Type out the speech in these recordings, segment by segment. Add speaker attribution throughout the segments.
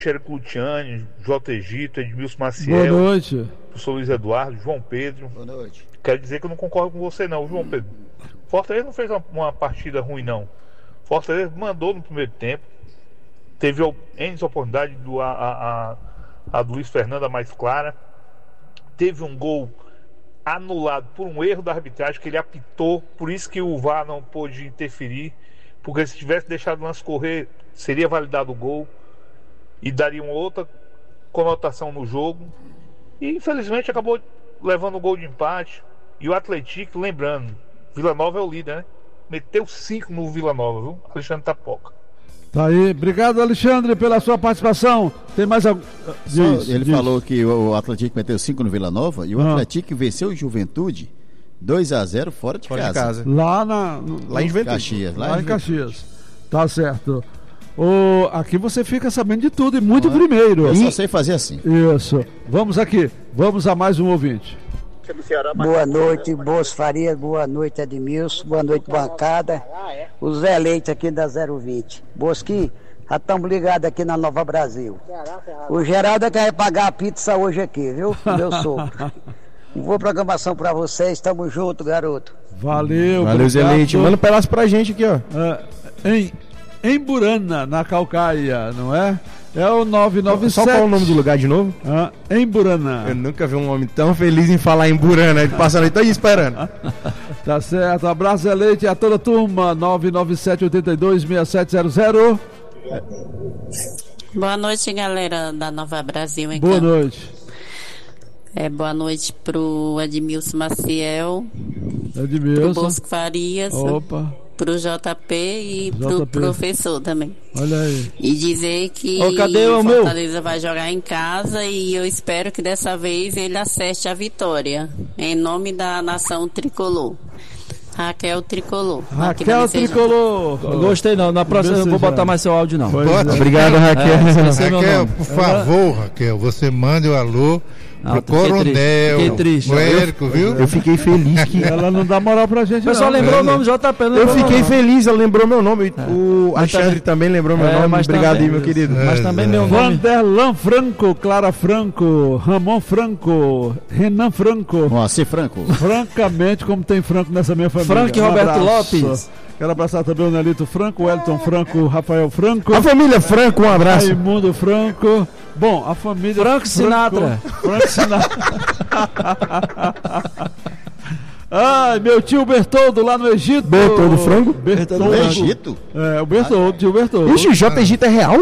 Speaker 1: Xerico Luciani, J. Egito, Edmilson Maciel.
Speaker 2: Boa noite.
Speaker 1: Professor Luiz Eduardo, João Pedro.
Speaker 3: Boa noite.
Speaker 1: Quero dizer que eu não concordo com você não, João Pedro. Fortaleza não fez uma partida ruim não. Fortaleza mandou no primeiro tempo. Teve N oportunidades, a do Luiz Fernando, a mais clara. Teve um gol anulado por um erro da arbitragem que ele apitou, por isso que o VAR não pôde interferir, porque se tivesse deixado o lance correr, seria validado o gol e daria uma outra conotação no jogo. E infelizmente acabou levando o gol de empate. E o Atlético, lembrando, Vila Nova é o líder, né? Meteu 5 no Vila Nova, viu? Alexandre Tapoca.
Speaker 2: Tá aí, obrigado, Alexandre, pela sua participação. Tem mais algum?
Speaker 3: Ele falou que o Atlético meteu 5 no Vila Nova e o Atlético venceu o Juventude 2-0 fora de casa.
Speaker 2: Lá
Speaker 3: em Juventude. Caxias,
Speaker 2: lá em Caxias. Tá certo. Aqui você fica sabendo de tudo e muito primeiro.
Speaker 3: Eu só sei fazer assim.
Speaker 2: Isso. Vamos aqui. Vamos a mais um ouvinte.
Speaker 4: Boa noite, Boas Farias. Boa noite, Edmilson. Boa noite, bancada. O Zé Leite aqui da 020. Bosqui, já estamos ligados aqui na Nova Brasil. O Geraldo quer pagar a pizza hoje aqui, viu? Meu sogro. Boa programação pra vocês. Tamo junto, garoto.
Speaker 2: Valeu,
Speaker 5: Zé Leite. Manda um pedaço pra gente aqui, ó.
Speaker 2: Em Burana, na Calcaia, não é? É o 997.
Speaker 5: Só qual é o nome do lugar de novo?
Speaker 2: Em Burana.
Speaker 5: Eu nunca vi um homem tão feliz em falar em Burana. Ele passando aí, tô aí esperando.
Speaker 2: Tá certo. Abraço, Zé Leite, a toda a turma. 997-82-6700.
Speaker 6: Boa noite, galera da Nova Brasil.
Speaker 2: Boa noite.
Speaker 6: Boa noite pro Edmilson Maciel.
Speaker 2: Edmilson.
Speaker 6: Pro Bosco Farias.
Speaker 2: Opa.
Speaker 6: Pro JP e pro professor também.
Speaker 2: Olha aí.
Speaker 6: E dizer que
Speaker 2: cadê o
Speaker 6: Fortaleza vai jogar em casa e eu espero que dessa vez ele acerte a vitória. Em nome da nação tricolor. Raquel Tricolor.
Speaker 2: Raquel Tricolor.
Speaker 7: Gostei não. Na próxima eu não vou botar mais seu áudio não.
Speaker 5: Obrigado, Raquel.
Speaker 8: Raquel, por favor, Raquel, você mande o alô pro Coronel,
Speaker 7: fiquei triste.
Speaker 8: O Érico, viu?
Speaker 5: Eu fiquei feliz que
Speaker 2: ela não dá moral pra gente.
Speaker 7: Mas só lembrou o nome do JP.
Speaker 5: Eu fiquei feliz, ela lembrou meu nome. O Alexandre também lembrou meu nome. Obrigado aí, meu querido.
Speaker 7: Mas também meu nome.
Speaker 2: Vanderlan Franco, Clara Franco, Ramon Franco, Renan Franco.
Speaker 3: Moacir Franco.
Speaker 2: Francamente, como tem Franco nessa minha família.
Speaker 7: Franco e Roberto Lopes.
Speaker 2: Quero abraçar também o Nelito Franco, o Elton Franco, Rafael Franco.
Speaker 5: A família Franco, um abraço.
Speaker 2: Raimundo Franco. Bom, a família
Speaker 7: Franco Sinatra.
Speaker 2: Franco Sinatra. Ai, meu tio Bertoldo lá no Egito.
Speaker 5: Bertoldo Franco?
Speaker 2: Bertoldo.
Speaker 3: No Egito?
Speaker 2: O Bertoldo, tio Bertoldo.
Speaker 5: Ixi, J Egito é real?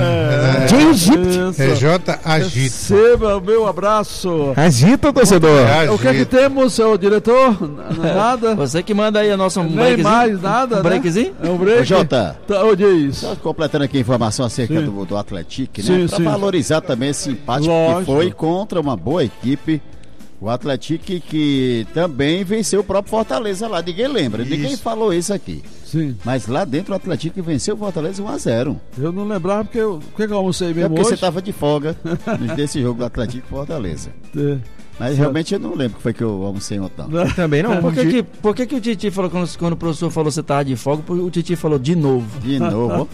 Speaker 5: De Egito.
Speaker 8: É J Agito.
Speaker 2: Receba o meu abraço.
Speaker 5: Agita, torcedor.
Speaker 2: O que é que temos, seu diretor? Nada.
Speaker 7: Você que manda aí a nossa
Speaker 2: Nem mais nada,
Speaker 7: um breakzinho?
Speaker 2: É um break.
Speaker 3: Jota.
Speaker 2: Diz.
Speaker 3: Só completando aqui a informação acerca do Atlético, né?
Speaker 2: Sim,
Speaker 3: pra valorizar também esse empate que foi contra uma boa equipe. O Atlético que também venceu o próprio Fortaleza lá. Ninguém lembra, ninguém falou isso aqui.
Speaker 2: Sim.
Speaker 3: Mas lá dentro o Atlético venceu o Fortaleza 1-0.
Speaker 2: Eu não lembrava porque eu almocei mesmo
Speaker 3: porque
Speaker 2: hoje.
Speaker 3: você estava de folga desse jogo do Atlético e Fortaleza. Mas realmente eu não lembro que foi que eu almocei ontem.
Speaker 5: Também não.
Speaker 7: Por que o Titi falou, quando o professor falou que você estava de folga, o Titi falou de novo?
Speaker 3: De novo.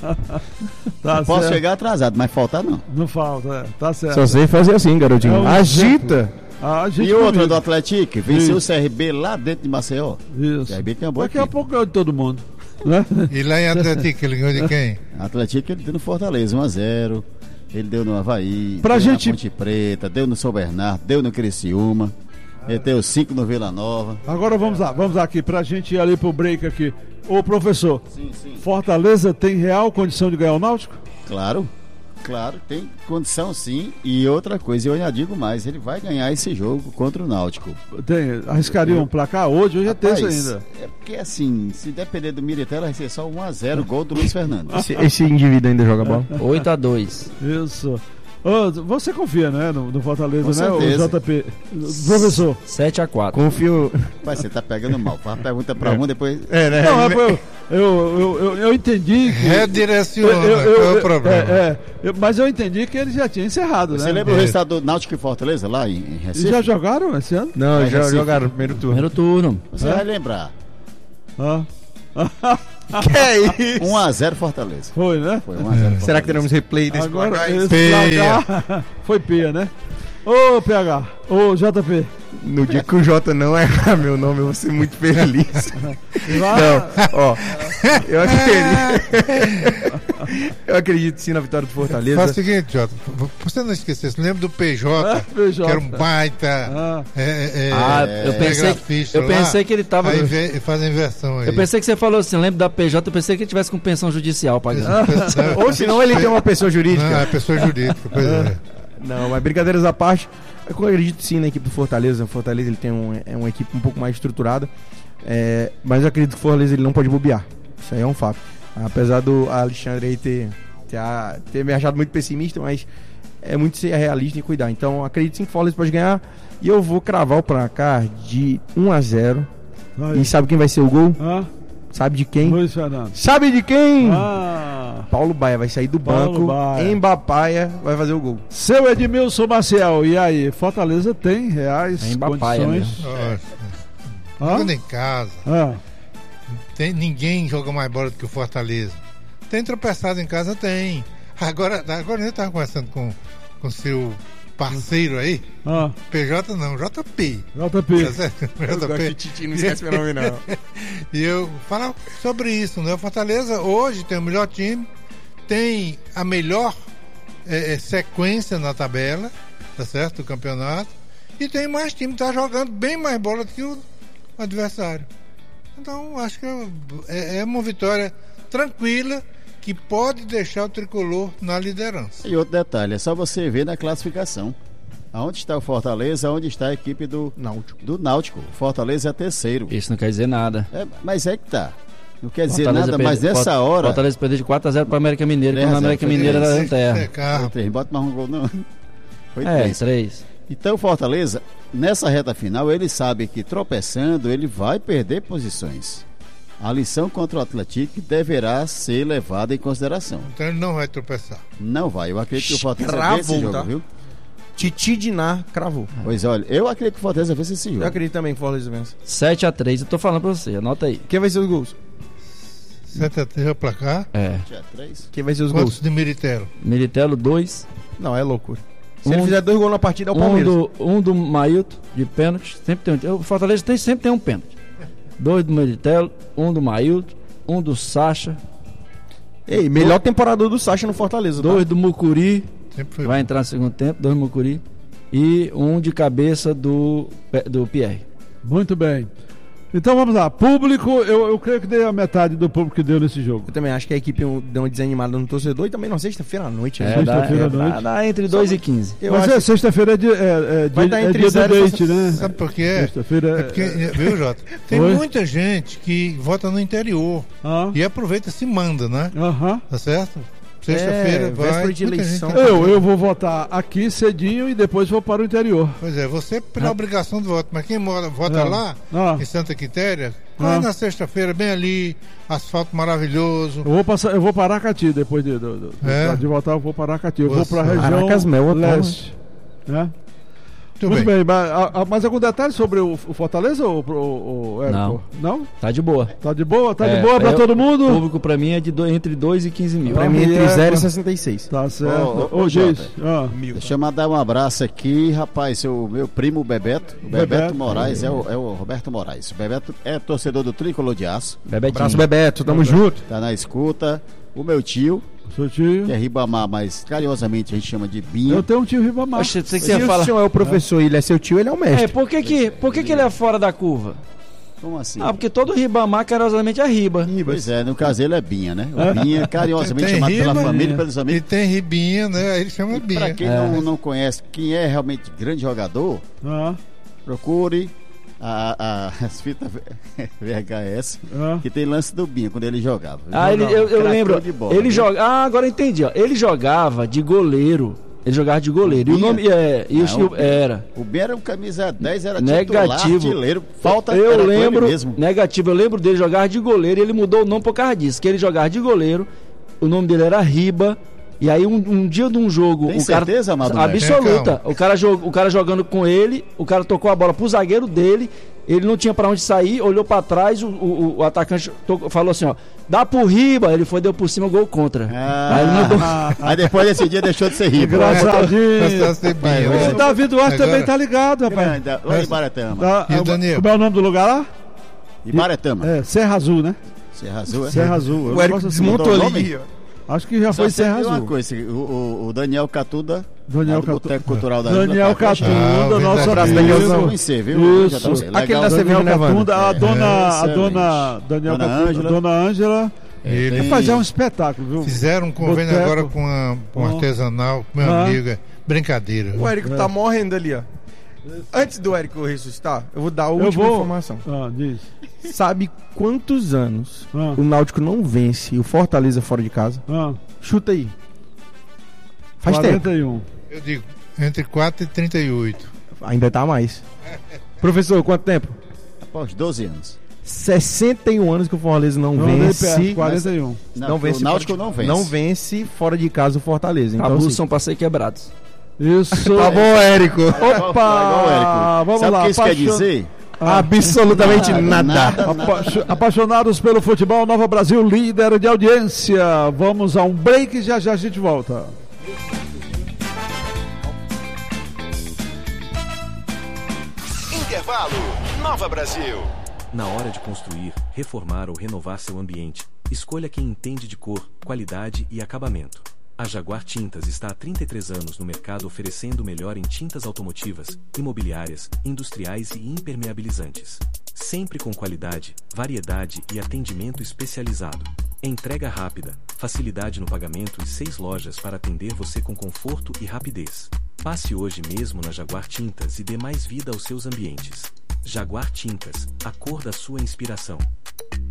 Speaker 3: Posso chegar atrasado, mas faltar não.
Speaker 2: Não falta, tá certo.
Speaker 5: Só sei fazer assim, garotinho. Agita.
Speaker 3: E outra do Atlético, venceu o CRB lá dentro de Maceió.
Speaker 2: Isso.
Speaker 3: O CRB tem uma boa
Speaker 2: Daqui a pouco é de todo mundo. Né?
Speaker 8: E lá em Atlético, ele ganhou de quem?
Speaker 3: Atlético ele deu no Fortaleza, 1-0. Ele deu no Avaí,
Speaker 2: pra
Speaker 3: deu
Speaker 2: gente...
Speaker 3: na Ponte Preta, deu no São Bernardo, deu no Criciúma. Ele deu 5 no Vila Nova.
Speaker 2: Agora vamos lá aqui, pra gente ir ali pro break aqui. Ô professor,
Speaker 3: sim.
Speaker 2: Fortaleza tem real condição de ganhar o Náutico?
Speaker 3: Claro, tem condição sim. E outra coisa, eu já digo mais, ele vai ganhar esse jogo contra o Náutico.
Speaker 2: Arriscaria um placar hoje é terça ainda.
Speaker 3: É porque assim, se depender do Militão, vai ser só 1-0, gol do Luiz Fernando.
Speaker 5: Esse indivíduo ainda joga bola?
Speaker 7: 8-2.
Speaker 2: Isso. Você confia, né, no Fortaleza,
Speaker 3: com
Speaker 2: né,
Speaker 3: certeza.
Speaker 2: o JP? Professor.
Speaker 7: 7-4.
Speaker 5: Confio.
Speaker 3: Mas você tá pegando mal. Faz uma pergunta pra um, depois...
Speaker 5: né?
Speaker 2: Não, eu entendi que...
Speaker 8: Redireciona, qual é o problema?
Speaker 2: Mas eu entendi que ele já tinha encerrado,
Speaker 3: Você
Speaker 2: né?
Speaker 3: lembra o resultado do Náutico e Fortaleza lá em Recife?
Speaker 2: E já jogaram esse ano?
Speaker 5: Não, já jogaram no primeiro turno.
Speaker 3: Você vai lembrar.
Speaker 5: Que é isso?
Speaker 3: 1x0 Fortaleza.
Speaker 2: Foi, né?
Speaker 3: Foi 1x0 Fortaleza.
Speaker 5: Será que teremos replay desse
Speaker 2: Agora,
Speaker 5: placar?
Speaker 2: esse placar foi peia, né? Ô, PH, ô, JP.
Speaker 5: No dia que o Jota não errar meu nome, eu vou ser muito feliz. Não, ó, eu acredito sim na vitória do Fortaleza.
Speaker 8: Faz o seguinte, Jota, pra você não esquecer, você lembra do PJ, que era um baita
Speaker 7: eu pensei que ele tava...
Speaker 8: Aí faz a inversão aí.
Speaker 7: Eu pensei que você falou assim, lembro da PJ, eu pensei que ele tivesse com pensão judicial pagando.
Speaker 5: Ou senão ele tem uma pessoa jurídica.
Speaker 8: Não, é pessoa jurídica, pois é.
Speaker 5: Não, mas brincadeiras à parte, eu acredito sim na equipe do Fortaleza. O Fortaleza ele tem uma equipe um pouco mais estruturada, mas eu acredito que o Fortaleza ele não pode bobear. Isso aí é um fato. Apesar do Alexandre aí ter me achado muito pessimista, mas é muito ser realista e cuidar. Então acredito sim que o Fortaleza pode ganhar e eu vou cravar o placar de 1x0. E sabe quem vai ser o gol? Sabe de quem?
Speaker 2: Luiz Fernando.
Speaker 5: Sabe de quem? Paulo Baia vai sair do banco. Embapaia vai fazer o gol.
Speaker 2: Seu Edmilson Maciel, e aí? Fortaleza tem reais condições.
Speaker 8: Jogando em casa. Ninguém joga mais bola do que o Fortaleza. Tem tropeçado em casa? Tem. Agora eu estava conversando com seu parceiro aí. PJ não, JP.
Speaker 5: JP. Não esquece meu nome, não.
Speaker 8: E eu falo sobre isso, né? O Fortaleza hoje tem o melhor time, tem a melhor sequência na tabela, tá certo? Do campeonato. E tem mais time, tá jogando bem mais bola do que o adversário. Então, acho que é uma vitória tranquila que pode deixar o tricolor na liderança.
Speaker 3: E outro detalhe, é só você ver na classificação. Aonde está o Fortaleza, aonde está a equipe do Náutico. O Fortaleza é terceiro.
Speaker 7: Isso não quer dizer nada.
Speaker 3: Mas é que tá. Não quer dizer nada, mas nessa hora...
Speaker 7: Fortaleza perdeu de 4x0 para a América Mineira, quando a América Mineira era lanterna.
Speaker 3: Bota mais um gol, não. Foi
Speaker 7: 3.
Speaker 3: Então o Fortaleza, nessa reta final, ele sabe que tropeçando, ele vai perder posições. A lição contra o Atlético deverá ser levada em consideração.
Speaker 8: Então ele não vai tropeçar.
Speaker 3: Não vai. Eu acredito que o Fortaleza vence esse jogo, viu?
Speaker 5: Titi Diná cravou.
Speaker 3: Pois olha, eu acredito que o Fortaleza vence esse jogo.
Speaker 5: Eu acredito também que o Fortaleza vence.
Speaker 7: 7x3, eu tô falando pra você, anota aí.
Speaker 5: Quem vai ser os gols?
Speaker 8: 7x3 é o placar?
Speaker 3: 7x3.
Speaker 5: Quem vai ser os
Speaker 8: gols?
Speaker 5: Quantos
Speaker 8: de Militelo?
Speaker 7: Militelo 2.
Speaker 5: Não, é loucura. Se ele fizer 2 gols na partida, é o Palmeiras.
Speaker 7: Um do Mailton, de pênalti. Sempre tem um. O Fortaleza sempre tem um pênalti. 2 do Militelo, 1 do Mailton, 1 do Sacha.
Speaker 5: Ei, melhor temporada do Sacha no Fortaleza.
Speaker 7: 2 do Mucuri. Vai entrar no segundo tempo, 2 do Mucuri. E 1 de cabeça do Pierre.
Speaker 2: Muito bem. Então vamos lá, público, eu creio que dei a metade do público que deu nesse jogo.
Speaker 5: Eu também acho que a equipe deu uma desanimada no torcedor e também na sexta-feira à noite.
Speaker 2: Sexta-feira à noite.
Speaker 7: Dá entre 2 e 15.
Speaker 2: Mas sexta-feira
Speaker 5: vai dar entre
Speaker 2: dia
Speaker 5: 0
Speaker 2: do date, né?
Speaker 8: Sabe por quê?
Speaker 2: Sexta-feira
Speaker 8: viu, Jota? Tem muita gente que vota no interior e aproveita e se manda, né? Tá certo? Sexta-feira vai.
Speaker 5: De eleição.
Speaker 2: Eu vou votar aqui cedinho e depois vou para o interior.
Speaker 8: Pois é, você pela obrigação do voto, mas quem vota lá, em Santa Quitéria, vai na sexta-feira, bem ali, asfalto maravilhoso.
Speaker 2: Eu vou para Aracati depois de votar, eu vou para Aracati. Eu vou para a região leste. Muito bem, mas algum detalhe sobre o Fortaleza ou Érico? Não?
Speaker 7: Tá de boa.
Speaker 2: Tá de boa pra todo mundo?
Speaker 7: O público pra mim é de entre 2 e 15 mil.
Speaker 5: Pra mim é entre 0 e 66.
Speaker 2: Tá certo.
Speaker 3: Deixa eu mandar um abraço aqui, rapaz, o meu primo Bebeto. O Bebeto Moraes é o Roberto Moraes. O Bebeto é torcedor do Tricolor de Aço.
Speaker 5: Abraço, Bebeto, tamo junto.
Speaker 3: Tá na escuta. O meu tio.
Speaker 2: Seu tio.
Speaker 3: Que é Ribamar, mas carinhosamente a gente chama de Binho.
Speaker 2: Eu tenho um tio Ribamar.
Speaker 5: Se o senhor é o professor e ele é seu tio, ele é o mestre.
Speaker 7: Por que ele é fora da curva?
Speaker 3: Como assim?
Speaker 7: Porque todo Ribamar carinhosamente é Riba.
Speaker 3: Pois é, no caso ele é Binha, né? O Binha, carinhosamente chamado pela família e pelos amigos.
Speaker 8: E tem Ribinha, né? Ele chama Binha.
Speaker 3: Pra quem não conhece, quem é realmente grande jogador, procure as fitas VHS que tem lance do Binha quando ele jogava.
Speaker 7: Eu lembro. Ele joga. Agora eu entendi. Ele jogava de goleiro. E o nome era.
Speaker 3: O Binha era um camisa 10, era
Speaker 7: negativo.
Speaker 3: Titular, artilheiro. Falta
Speaker 7: eu lembro mesmo. Negativo. Eu lembro dele jogar de goleiro e ele mudou o nome por causa disso. Que ele jogava de goleiro. O nome dele era Riba. E aí um dia de um jogo,
Speaker 3: tem certeza, Amado?
Speaker 7: Absoluta. O cara jogando com ele, o cara tocou a bola pro zagueiro dele ele não tinha pra onde sair, olhou pra trás, o atacante falou assim, ó, dá pro Riba, ele deu por cima, gol contra.
Speaker 3: Aí depois desse dia deixou de ser Riba.
Speaker 2: Engraçadinho. O Davi Duarte também tá ligado, rapaz.
Speaker 3: Lá em Ibaretama.
Speaker 2: E o Daniel? Como é o nome do lugar lá?
Speaker 3: Ibaretama.
Speaker 2: Serra Azul, né?
Speaker 3: Serra Azul,
Speaker 2: Serra Azul.
Speaker 5: O Érico desmontou ali.
Speaker 2: Acho que já foi Serra Azul.
Speaker 3: Uma coisa, o Daniel Catuda,
Speaker 2: do
Speaker 3: Boteco Cultural da
Speaker 2: Daniel Catuda, nosso amigo.
Speaker 3: Conhecer, viu?
Speaker 2: Isso.
Speaker 5: Aquele da
Speaker 2: Daniel Catuda, a dona Ângela. Ele fazer um espetáculo, viu?
Speaker 8: Fizeram um convênio agora com um artesanal, com meu amigo. Brincadeira.
Speaker 5: O Érico tá morrendo ali, ó. Antes do Érico ressuscitar, eu vou dar a última informação.
Speaker 2: Diz.
Speaker 5: Sabe quantos anos o Náutico não vence o Fortaleza fora de casa? Chuta aí. Faz
Speaker 2: 41.
Speaker 5: tempo.
Speaker 8: Eu digo, entre 4 e 38.
Speaker 5: Ainda tá mais. Professor, quanto tempo?
Speaker 3: Após 12 anos.
Speaker 5: 61 anos que o Fortaleza não vence.
Speaker 2: 41.
Speaker 5: Não vence.
Speaker 3: O Náutico não vence.
Speaker 5: Não vence fora de casa o Fortaleza. Então,
Speaker 7: Tabus são pra ser quebrados.
Speaker 2: Isso.
Speaker 5: Tá bom, Érico.
Speaker 2: Opa! Vamos
Speaker 3: Sabe
Speaker 2: lá.
Speaker 3: O que isso quer dizer?
Speaker 5: Absolutamente nada.
Speaker 2: Apaixonados pelo futebol, Nova Brasil, líder de audiência. Vamos a um break e já a gente volta.
Speaker 9: Intervalo. Nova Brasil. Na hora de construir, reformar ou renovar seu ambiente, escolha quem entende de cor, qualidade e acabamento. A Jaguar Tintas está há 33 anos no mercado oferecendo o melhor em tintas automotivas, imobiliárias, industriais e impermeabilizantes. Sempre com qualidade, variedade e atendimento especializado. Entrega rápida, facilidade no pagamento e 6 lojas para atender você com conforto e rapidez. Passe hoje mesmo na Jaguar Tintas e dê mais vida aos seus ambientes. Jaguar Tintas, a cor da sua inspiração.